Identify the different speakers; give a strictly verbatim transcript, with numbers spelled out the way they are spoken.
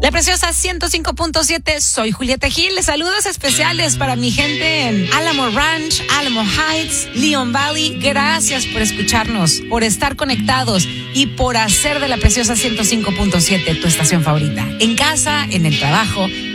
Speaker 1: La Preciosa ciento cinco punto siete, soy Julieta Gil. Saludos especiales para mi gente en Alamo Ranch, Alamo Heights, Leon Valley. Gracias por escucharnos, por estar conectados y por hacer de La Preciosa ciento cinco punto siete tu estación favorita. En casa, en el trabajo,